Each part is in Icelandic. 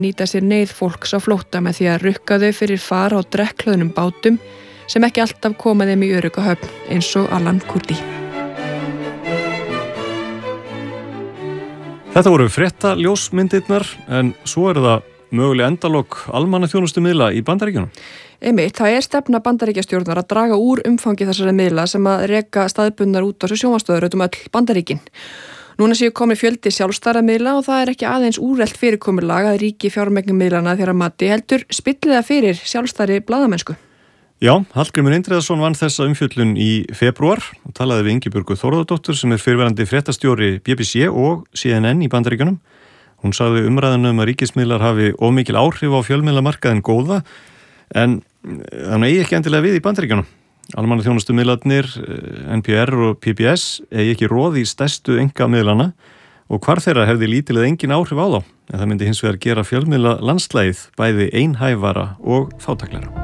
nýta sér neyð fólks á flótta með því að rukka þau fyrir far á drekkhlöðnum bátum sem ekki alltaf koma þeim í örugga höfn eins og Alan Kurdi. Þetta voru fréttaljósmyndirnar en svo það mögulega endalok almannaþjónustumiðla í Bandaríkjunum. Einmitt, það stefna Bandaríkjastjórnar að draga úr umfangi þessara miðla sem að reka staðbundnar útvarps- og sjónvarpsstöðvar öll Bandaríkin. Núna séu komin fjöldi sjálfstæðra miðla og það ekki aðeins úrelt fyrirkomulag að ríki fjármögnun miðlana þeirra mati heldur spilliða fyrir sjálfstæðri blaðamennsku. Já, Hallgrímur Indriðason vann þessa umfjöllun í febrúar og talaði við Ingibjörgu Þórðardóttur sem fyrrverandi fréttastjóri BBC og CNN í Bandaríkjunum. Hún sagði umræðan að ríkismiðlar hafi of mikil áhrif á fjölmiðlamarkaðinn góða en þannig ekki endilega við í Bandaríkjunum. Almannaþjónustumiðlarnir, NPR og PBS ekki roð í stærstu einkamiðlana og hvar þeirra hefði lítil eða engin áhrif á þá. En það myndi hins vegar gera fjölmiðla landslægið bæði einhæfara og fátæklara.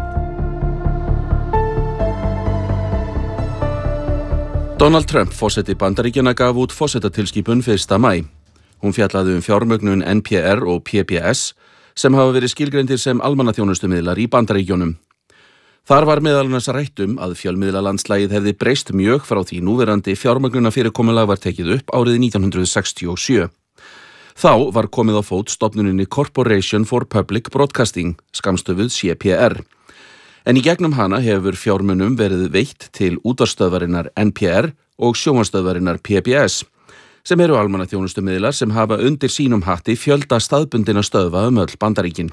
Donald Trump, forseti Bandaríkjanna, gaf út forsetatilskipun 1. maí. Hún fjallaði fjármögnun NPR og PBS sem hafa verið skilgreindir sem almannaþjónustumiðlar í Bandaríkjunum. Þar var meðal annars rætt að fjölmiðlalandslagið hefði breyst mjög frá því núverandi fjármögnunarfyrirkomulag var tekið upp árið 1967. Þá var komið á fót stofnuninni Corporation for Public Broadcasting, skammstöfuð CPR. En í gegnum hana hefur fjármunum verið veitt til útvarpsstöðvarinnar NPR og sjónvarpsstöðvarinnar PBS, sem eru almannaþjónustumiðlar sem hafa undir sínum hatti fjölda staðbundinna stöðva öll Bandaríkin.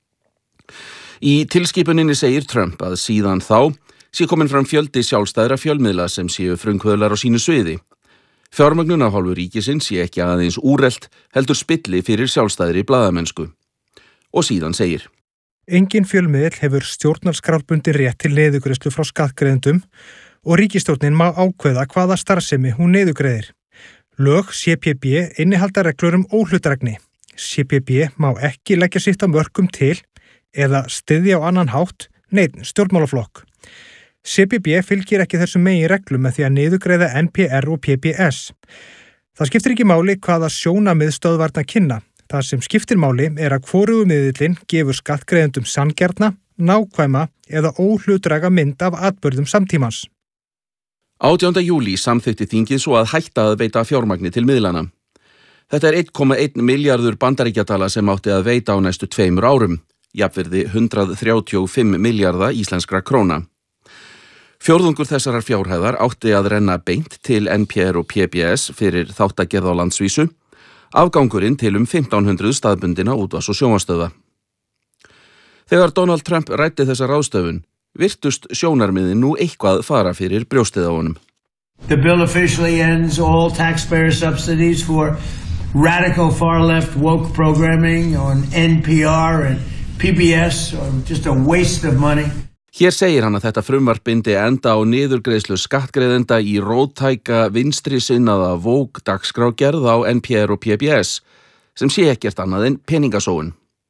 Í tilskipuninni segir Trump að síðan þá sé komin fram fjöldi sjálfstæðra fjölmiðla sem séu frumkvöðlar á sínu sviði. Fjármögnun af hálfu ríkisins sé ekki aðeins úrelt, heldur spilli fyrir sjálfstæðri blaðamennsku. Og síðan segir: Engin fjölmiðill hefur stjórnarskrárbundi rétt til niðurgreiðslu frá skattgreiðendum og ríkisstjórnin má ákveða hvaða starfsemi hún niðurgreiðir. Lög CPB innihalda reglur óhlutdrægni. CPB má ekki leggja sitt á mörkum til eða styðja á annan hátt neinn stjórnmálaflokk. CPB fylgir ekki þessum megin reglum með því að niðurgreiða NPR og PBS. Það skiptir ekki máli hvaða sjónarmið stöðvarnar kynna. Það sem skiptir máli að hvorugu miðillinn gefur skattgreiðendum sanngjarna, nákvæma eða óhlutdræga mynd af atburðum samtímans. 18. júlí samþykkti þingið svo að hætta að veita fjármagni til miðlana. Þetta 1,1 milljarður bandaríkjadala sem átti að veita á næstu 2 árum, jafnvirði 135 milljarða íslenskra króna. Fjórðungur þessarar fjárhæðar átti að renna beint til NPR og PBS fyrir þáttagerð á landsvísu, afgangurinn til 1500 staðbundina útvarps- og sjónvarpsstöðva. Þegar Donald Trump ræddi þessa ráðstöfun, virtust sjónarmiðin nú eitthvað fara fyrir brjóstið á honum. The bill officially ends all taxpayer subsidies for radical far-left woke programming on NPR and PBS, just a waste of money. Hér segir hann að þetta frumvarp bindi enda á niðurgreiðslu skattgreiðenda í róttæka vinstri sinnaða woke dagskrágerð á NPR og PBS, sem sé ekkert annað en peningasóun.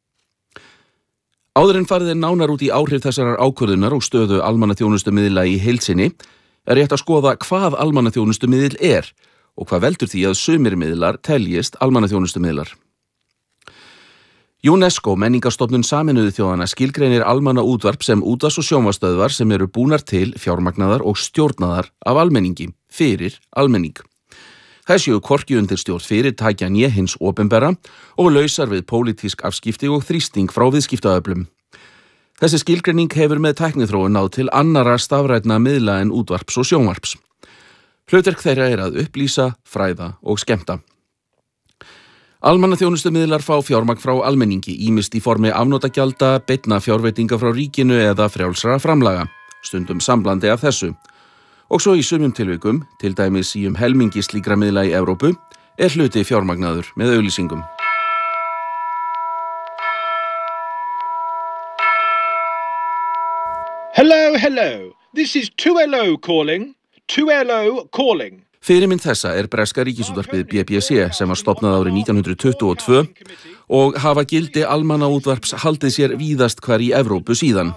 Áður en farið nánar út í áhrif þessarar ákvörðunar og stöðu almannaþjónustumiðla í heild sinni, rétt að skoða hvað almannaþjónustumiðl og hvað veldur því að sumir miðlar teljist almannaþjónustumiðlar. UNESCO, menningarstofnun Sameinuðu þjóðanna, skilgreinir almannaútvarp sem útvarps- og sjónvarpsstöðvar sem eru búnar til, fjármagnaðar og stjórnaðar af almenningi, fyrir almenning. Það séu hvorki undir stjórn fyrirtækja né hins opinbera og lausar við pólitísk afskipti og þrýsting frá viðskiptaöflum. Þessi skilgreining hefur með tækniþróun náð til annarra stafrænna miðla en útvarps og sjónvarps. Hlutverk þeirra að upplýsa, fræða og skemmta. Almannaþjónustumiðlar fá fjármagn frá almenningi, ýmist í formi afnotagjalda, beinna fjárveitinga frá ríkinu eða frjálsra framlaga, stundum samblandi af þessu. Og svo í sumum tilvikum, til dæmis í helmingi slíkra miðla í Evrópu, hluti fjármagnaður með auglýsingum. Hello, this is 2LO calling, 2LO calling. Fyrirmynd þessa breska ríkisútvarpið BBC sem var stofnað árið 1922 og hafa gildi almannaútvarps haldið sér víðast hvar í Evrópu síðan.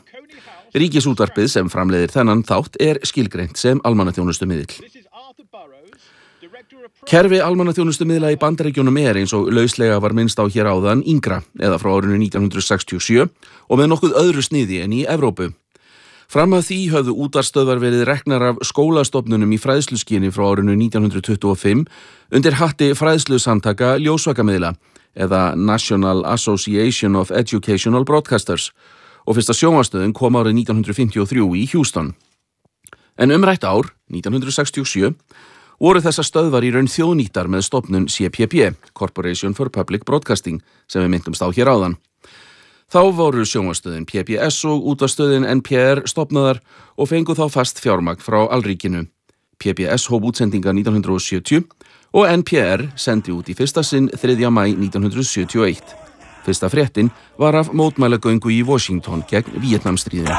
Ríkisútvarpið sem framleiðir þennan þátt skilgreint sem almannaþjónustumiðill. Kerfi almannaþjónustumiðla í Bandaríkjunum eins og lauslega var minnst á hér áðan yngra eða frá árinu 1967 og með nokkuð öðru sniði en í Evrópu. Fram að því höfðu útvarpsstöðvar verið reknar af skólastofnunum í fræðsluskyni frá árinu 1925 undir hatti fræðslusamtaka ljósvakamiðla eða National Association of Educational Broadcasters og fyrsta sjónvarpsstöðin kom árið 1953 í Houston. En umrætt ár, 1967, voru þessar stöðvar í raun þjóðnýttar með stofnun CPB, Corporation for Public Broadcasting, sem við myndumst á hér áðan. Þá voru sjónvarpsstöðin PBS og útvarpsstöðin NPR stofnaðar og fengu þá fast fjármagn frá alríkinu. PBS hóf útsendingar 1970 og NPR sendi út í fyrsta sinn 3. maí 1971. Fyrsta fréttin var af mótmælagöngu í Washington gegn Víetnamstríðinu.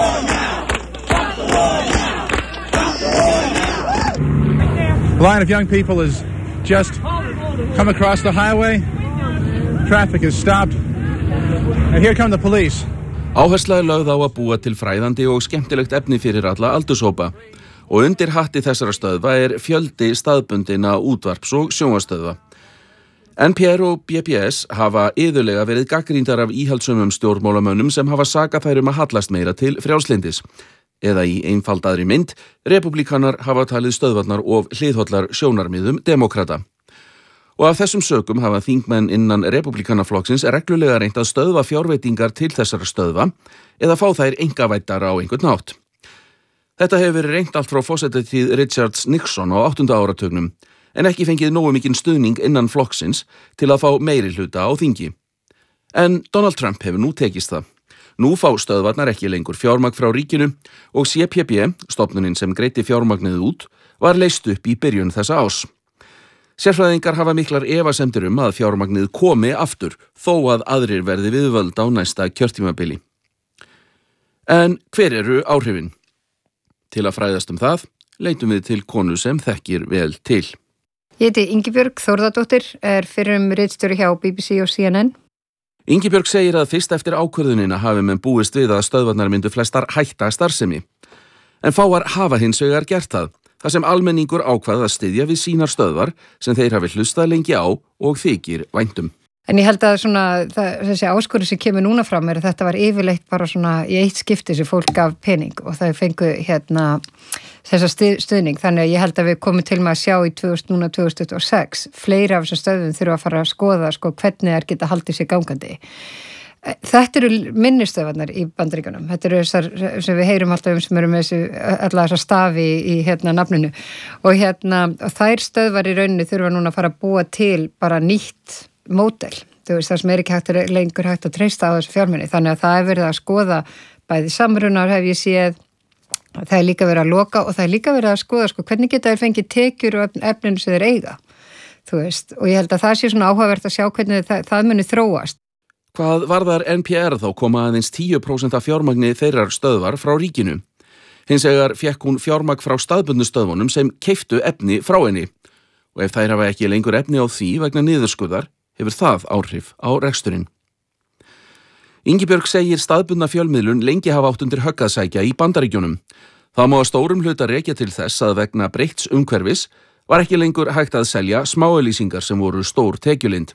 A line of young people has just come across the highway. Traffic is stopped. And here come the police. Áhersla lögð á að búa til fræðandi og skemmtilegt efni fyrir alla aldurshópa og undir hatti þessara stöðva fjöldi staðbundinna útvarps- og sjónvarpsstöðva. NPR og BBS hafa iðulega verið gagnrýndar af íhaldssömum stjórnmálamönnum sem hafa sakað þær að hallast meira til frjálslyndis. Eða í einfaldaðri mynd, repúblikanar hafa talið stöðvarnar of hliðhollar sjónarmiðum demokrata. Og af þessum sökum hafa þingmenn innan repúblikanaflokksins reglulega reynt að stöðva fjárveitingar til þessara stöðva eða fá þær einkavæddar á einhvern hátt. Þetta hefur verið reynt allt frá forsetatíð Richards Nixon á 8. áratugnum, en ekki fengið nógu mikinn stuðning innan flokksins til að fá meiri hluta á þingi. En Donald Trump hefur nú tekist það. Nú fá stöðvarnar ekki lengur fjármagn frá ríkinu og CPB, stofnunin sem greiddi fjármagnið út, var leyst upp í byrjun þessa árs. Sérfræðingar hafa miklar efasemdir að fjármagnið komi aftur þó að aðrir verði við völd á næsta kjörtímabili. En hver eru áhrifin? Til að fræðast það, leitum við til konu sem þekkir vel til. Ég heiti Ingibjörg Þórðardóttir, fyrrum ritstjóri hjá BBC og CNN. Ingibjörg segir að fyrst eftir ákvörðunina hafi menn búist við að stöðvarnar myndu flestar hætta starfsemi. En fáar hafa hins vegar gert það, þar sem almenningur ákvað að styðja við sínar stöðvar sem þeir hafi hlustað lengi á og þykir væntum. En ég held að þessi áskorun sem kemur núna fram að þetta var yfirleitt bara svona í eitt skipti sem fólk gaf pening og það fengu þessa stuðning. Þannig að ég held að við komum til með að sjá í 2026 fleiri af þessum stöðum þurfa að fara að skoða hvernig þær geta haldið sér gangandi. Þetta eru minnistöðvarnar í Bandaríkjunum. Þetta eru þessar sem við heyrum alltaf sem eru með alla þessar stafi í nafninu og þær stöðvar í rauninni þurfa núna að fara að búa til bara nýtt módel. Það sem ekki lengur hægt að treysta á þessu fjármuni. Þannig að það verið að skoða bæði samrunar hef ég séð. Það líka verið að loka og það líka verið að skoða hvernig geta þeir fengið tekjur og efninu sem þeir eiga. Og ég held að það sé svona áhugavert að sjá hvernig það muni þróast. Hvað varðar NPR þá koma aðeins 10% af fjármagni þeirrar stöðvar frá ríkinu. Hins vegar fékk hún fjármagn frá staðbundnu stöðvunum sem keyptu efni frá henni. Og ef þær hafa ekki lengur efni á því vegna niðurskurðar, hefur það áhrif á reksturinn. Ingibjörg segir staðbundna fjölmiðlun lengi hafa átt undir högg að sækja í Bandaríkjunum. Það má að stórum hluta rekja til þess að vegna breytts umhverfis var ekki lengur hægt að selja smáauglýsingar sem voru stór tekjulind.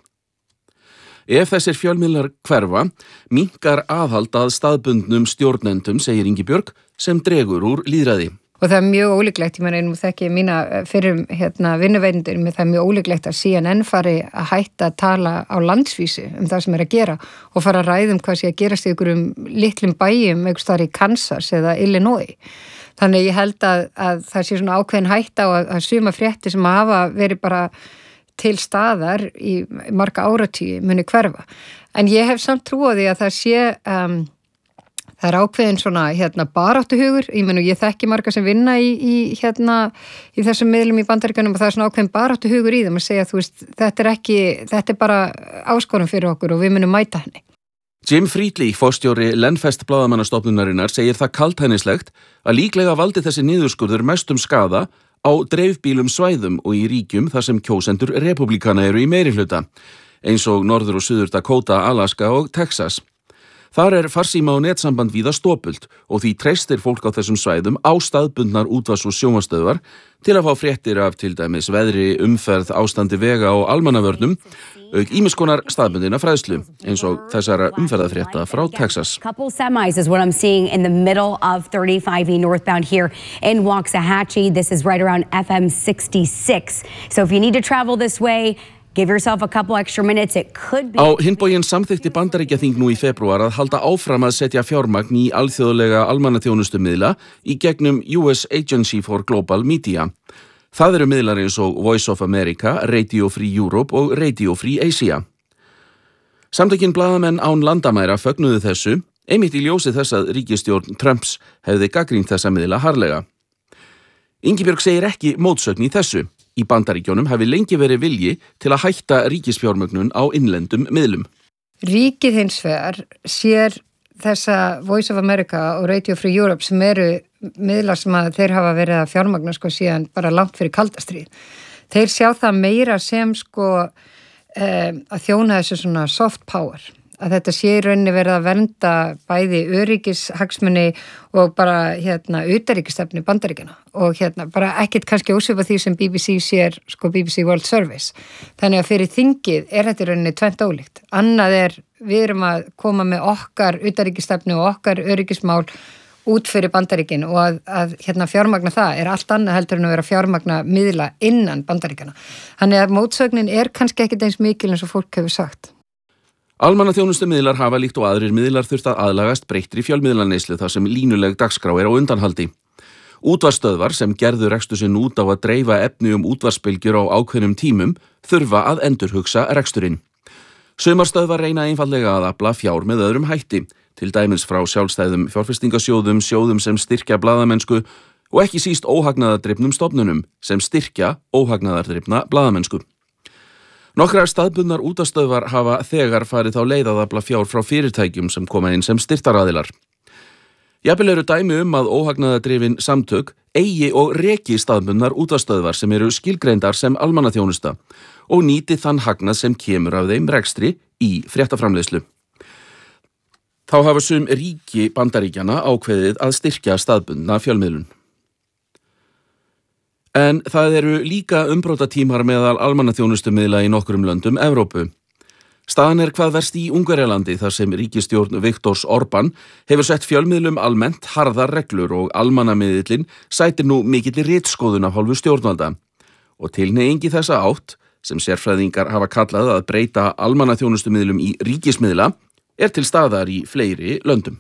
Ef þessir fjölmiðlar hverfa, minnkar aðhald að staðbundnum stjórnendum, segir Ingibjörg, sem dregur úr lýðræði. Og það mjög ólíklegt, ég meina þekki mína fyrir vinnuveidendur, það mjög ólíklegt að CNN fari að hætta að tala á landsvísu það sem að gera og fara að ræða hvað sé að gerast í einhverjum litlum bæjum, einhvers staðar í Kansas eða Illinois. Þannig ég held að það sé svona ákveðin hætta á að suma fréttir sem hafa verið bara til staðar í marga áratugi muni hverfa. En ég hef samt trú á því að það sé, það ákveðin svona baráttuhugur, ég þekki marga sem vinna í þessum miðlum í Bandaríkjunum og það svona ákveðin baráttuhugur í þeim að segja, þetta bara áskorun fyrir okkur og við munum mæta henni. Jim Friedli, forstjóri Lenfest blaðamannastofnunarinnar, segir það kaldhæðnislegt að líklega valdi þessi niðurskurður mestum skaða á dreifbílum svæðum og í ríkjum þar sem kjósendur repúblikana eru í meirihluta, eins og Norður- og Suður Dakota, Alaska og Texas. Þar farsíma og netsamband víða stopult og því treystir fólk á þessum svæðum á staðbundnar útvarps- og sjónvarpsstöðvar til að fá fréttir af til dæmis veðri, umferð, ástandi vega og almannavörnum, auk ýmiss konar staðbundina fræðslu, eins og þessara umferðarfrétta frá Texas. Couple semis is what I'm seeing in the middle of 35E northbound here in Waxahachie. This is right around FM 66. So if you need to travel this way, give yourself a couple extra minutes. It could be... Á hinn bóginn samþykkti Bandaríkjaþing nú í febrúar að halda áfram að setja fjármagn í alþjóðlega almannaþjónustumiðla í gegnum US Agency for Global Media. Það eru miðlar eins og Voice of America, Radio Free Europe og Radio Free Asia. Samtökin blaðamenn án landamæra fögnuðu þessu, einmitt í ljósi þess að ríkisstjórn Trumps hefði gagnrýnt þessa miðla harðlega. Ingibjörg segir ekki mótsögn í þessu. Í Bandaríkjónum hafi lengi verið vilji til að hætta ríkisfjármögnun á innlendum miðlum. Ríkið hins vegar sér þessa Voice of America og Radio Free Europe sem eru miðlar sem að þeir hafa verið að fjármagna síðan bara langt fyrir kaldastríð. Þeir sjá það meira sem að þjóna þessu svona soft power. Að þetta sé í rauninni verið að vernda bæði öryggishagsmuni og bara utanríkisstefnu Bandaríkjanna og bara ekkert kannski ósvipað því sem BBC sér BBC World Service. Þannig að fyrir þingið þetta í rauninni tvennt ólíkt. Annað við erum að koma með okkar utanríkisstefnu og okkar öryggismál út fyrir Bandaríkin og að fjármagna það allt annað heldur en að vera fjármagna miðla innan Bandaríkjanna. Þannig að mótsögnin kannski ekkert eins mikil eins og fólk hefur sagt. Almannaþjónustumiðlar hafa líkt og aðrir miðlar þurft að aðlagast breyttri fjölmiðlaneyslu þar sem línuleg dagskrá á undanhaldi. Útvarpsstöðvar sem gerðu rekstur sinn út á að dreifa efni útvarpsbylgjur á ákveðnum tímum þurfa að endurhugsa reksturinn. Sumar stöðvar reyna einfaldlega að afla fjár með öðrum hætti, til dæmis frá sjálfstæðum fjárfestingasjóðum, sjóðum sem styrkja blaðamennsku og ekki síst óhagnaðardrifnum stofnunum sem styrkja óhagnaðardrifna blaðamennsku. Nokkrar staðbundnar útvarpsstöðvar hafa þegar farið þá leið að afla fjár frá fyrirtækjum sem koma inn sem styrktaraðilar. Jafnvel eru dæmi að óhagnaðardrifin samtök eigi og reki staðbundnar útvarpsstöðvar sem eru skilgreindar sem almannaþjónusta og nýti þann hagnað sem kemur af þeim rekstri í fréttaframleiðslu. Þá hafa sum ríki Bandaríkjanna ákveðið að styrkja staðbundna fjölmiðlun. En það eru líka umbrotatímar meðal almannaþjónustumiðla í nokkrum löndum Evrópu. Staðan hvað verst í Ungverjalandi þar sem ríkisstjórn Viktors Orbán hefur sett fjölmiðlum almennt harðar reglur og almannamiðillinn sætir nú mikilli ritskoðun af hálfu stjórnvalda. Og tilhneigingi þessa átt, sem sérfræðingar hafa kallað að breyta almannaþjónustumiðlum í ríkismiðla, til staðar í fleiri löndum.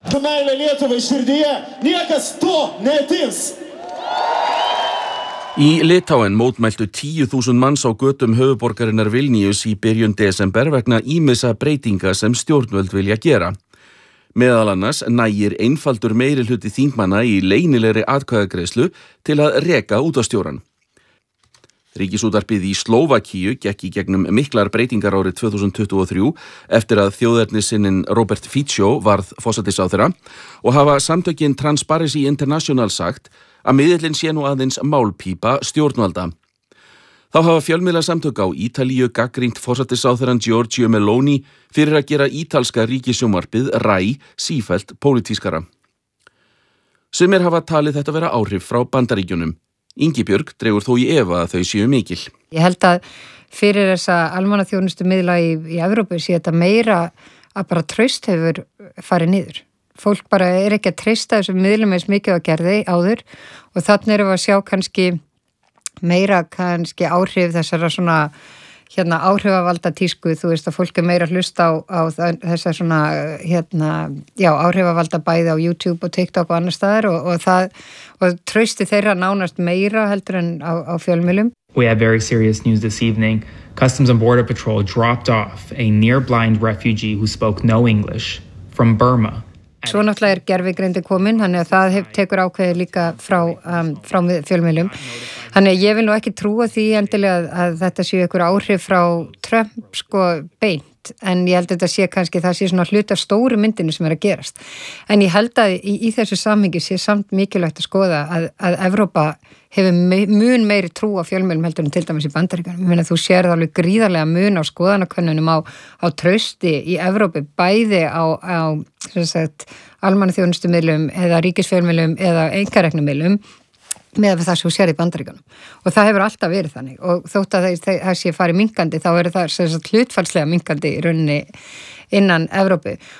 Í Litáen mótmæltu 10.000 manns á götum höfuðborgarinnar Vilnius í byrjun desember vegna ýmissa breytinga sem stjórnvöld vilja gera. Meðal annars nægir einfaldur meirihluti þingmanna í leynilegri atkvæðagreiðslu til að reka útvarpsstjórann. Ríkisútvarpið í Slóvakíu gekk í gegnum miklar breytingar árið 2023 eftir að þjóðernissinnin Robert Fico varð forsætisráðherra og hafa samtökin Transparency International sagt að miðillinn sé nú aðeins málpípa stjórnvalda. Þá hafa fjölmiðlasamtök á Ítalíu gagnrýnt forsætisráðherrann Giorgia Meloni fyrir að gera ítalska ríkissjónvarpið RAI sífellt pólitískara. Sumir hafa talið þetta vera áhrif frá Bandaríkjunum. Ingibjörg dregur þó í efa að þau séu mikil. Ég held að fyrir þessa almannaþjónustumiðla í Evrópu sé þetta meira að bara traust hefur farið niður. Fólk bara ekki að treysta þessum miðlum eins mikið að gerði áður og þannig erum við að sjá kannski meira áhrif þessara svona áhrifavalda tísku, þú veist að fólk meira hlusta á þessar svona áhrifavalda bæði á YouTube og TikTok og annar staðar og trausti þeirra nánast meira heldur en á fjölmiðlum. We have very serious news this evening. Customs and Border Patrol dropped off a near-blind refugee who spoke no English from Burma. Svo náttúrulega gervigreindi komin, þannig að það tekur ákveði líka frá fjölmiðlum. Þannig að ég vil nú ekki trúa því endilega að þetta séu einhver áhrif frá Trump beint. hátt en ég held að þetta sé kannski það sé svona hluti af stóru myndinu sem að gerast. En ég held að í þessu samhengi sé samt mikilvægt að skoða að Evrópa hefur mun meiri trú á fjölmiðlum heldur en til dæmis í Bandaríkjunum. Ég meina þú sérð alveg gríðarlega mun á skoðanakönnunum á trausti í Evrópu, bæði á sem sagt, almannaþjónustumiðlum eða ríkisfjölmiðlum eða einkareknumiðlum með það sem þú sér í Bandaríkjunum. Og það hefur alltaf verið þannig og þótt að það sé farið minkandi þá það hlutfallslega minkandi í rauninni innan Evrópu